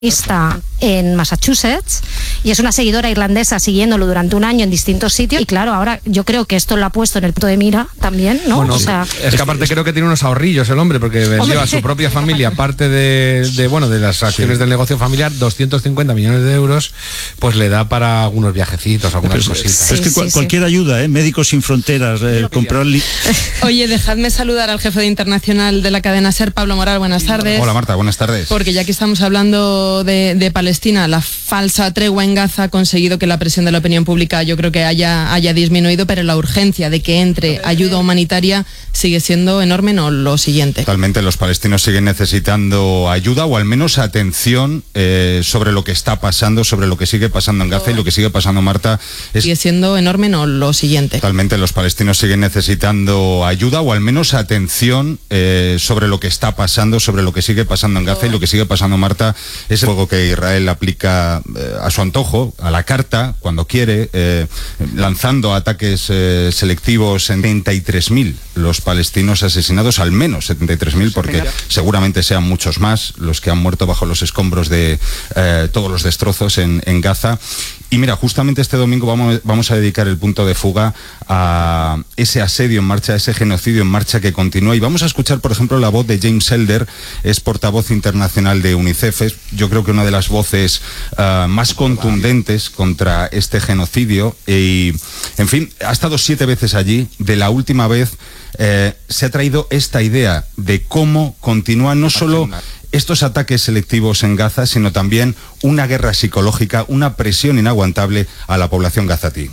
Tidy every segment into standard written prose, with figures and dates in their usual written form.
Está en Massachusetts y es una seguidora irlandesa siguiéndolo durante un año en distintos sitios y claro, ahora yo creo que esto lo ha puesto en el punto de mira también, ¿no? Bueno, o sea, es que aparte creo que tiene unos ahorrillos el hombre porque vendió a su propia familia parte de las acciones del negocio familiar, 250 millones de euros, pues le da para algunos viajecitos, algunas cositas. Es que cualquier ayuda, Médicos Sin Fronteras, comprar... Oye, dejadme saludar al jefe de internacional de la cadena SER, Pablo Moral, buenas tardes. Hola Marta, buenas tardes. Porque ya que estamos hablando de Palestina, la falsa tregua en Gaza ha conseguido que la presión de la opinión pública yo creo que haya disminuido, pero la urgencia de que entre ayuda humanitaria sigue siendo enorme, ¿no? Lo siguiente. Totalmente, los palestinos siguen necesitando ayuda o al menos atención sobre lo que está pasando, sobre lo que sigue pasando en Gaza y lo que sigue pasando, Marta. Sigue siendo enorme, ¿no? Lo siguiente. Totalmente, los palestinos siguen necesitando ayuda o al menos atención sobre lo que está pasando, sobre lo que sigue pasando en Gaza y lo que sigue pasando, Marta, es el juego que Israel aplica a su antojo, a la carta, cuando quiere, lanzando ataques selectivos en 73.000 los palestinos asesinados, al menos 73.000, porque seguramente sean muchos más los que han muerto bajo los escombros de todos los destrozos en Gaza. Y mira, justamente este domingo vamos a dedicar el punto de fuga a ese asedio en marcha, a ese genocidio en marcha que continúa. Y vamos a escuchar, por ejemplo, la voz de James Elder, es portavoz internacional de UNICEF. Yo creo que una de las voces más contundentes contra este genocidio. Y, en fin, ha estado 7 veces allí. De la última vez se ha traído esta idea de cómo continúa no solo estos ataques selectivos en Gaza, sino también una guerra psicológica, una presión inaguantable a la población gazatí.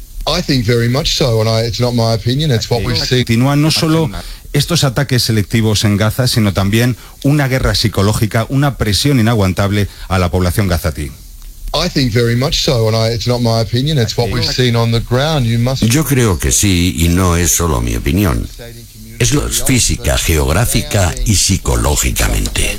Continúa no solo estos ataques selectivos en Gaza, sino también una guerra psicológica, una presión inaguantable a la población gazatí. Yo creo que sí, y no es solo mi opinión. Es física, geográfica y psicológicamente.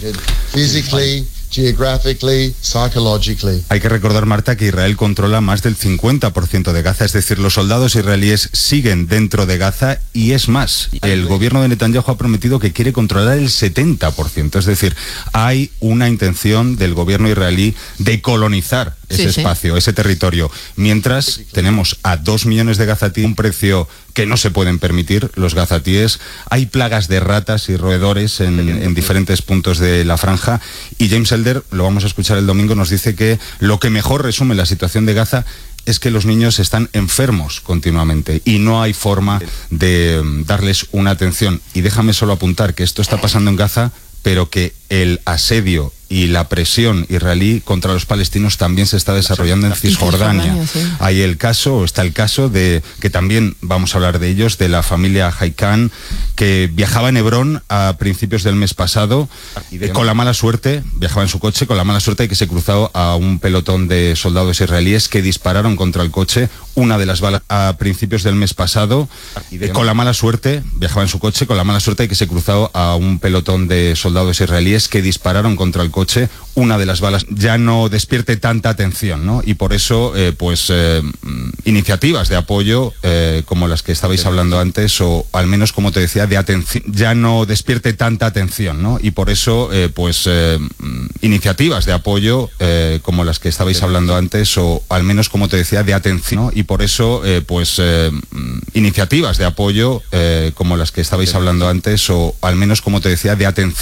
Hay que recordar, Marta, que Israel controla más del 50% de Gaza, es decir, los soldados israelíes siguen dentro de Gaza y es más, el gobierno de Netanyahu ha prometido que quiere controlar el 70%, es decir, hay una intención del gobierno israelí de colonizar ese espacio, ese territorio, mientras tenemos a 2 millones de gazatíes, un precio que no se pueden permitir los gazatíes, hay plagas de ratas y roedores en diferentes puntos de la franja, y James Elder, lo vamos a escuchar el domingo, nos dice que lo que mejor resume la situación de Gaza es que los niños están enfermos continuamente y no hay forma de darles una atención. Y déjame solo apuntar que esto está pasando en Gaza, pero que el asedio y la presión israelí contra los palestinos también se está desarrollando en Cisjordania. Está el caso de, que también vamos a hablar de ellos, de la familia Haikan, que viajaba en Hebrón a principios del mes pasado, con la mala suerte, viajaba en su coche, con la mala suerte de que se cruzó a un pelotón de soldados israelíes que dispararon contra el coche. Una de las balas a principios del mes pasado, con la mala suerte, viajaba en su coche, con la mala suerte de que se cruzó a un pelotón de soldados israelíes que dispararon contra el coche. Una de las balas ya no despierte tanta atención, ¿no? Y por eso, iniciativas de apoyo como las que estabais hablando antes, o al menos, como te decía, de atención, ya no despierte tanta atención, ¿no? Y por eso, iniciativas de apoyo como las que estabais hablando antes, o al menos, como te decía, de atención, ¿no? Y por eso, iniciativas de apoyo como las que estabais hablando antes, o al menos, como te decía, de atención.